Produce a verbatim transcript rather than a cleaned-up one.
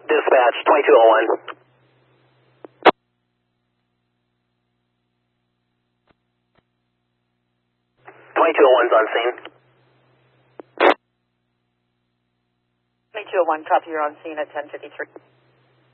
Dispatch, twenty-two oh one. twenty-two oh one's on scene. twenty-two oh one, copy, you're on scene at ten fifty-three.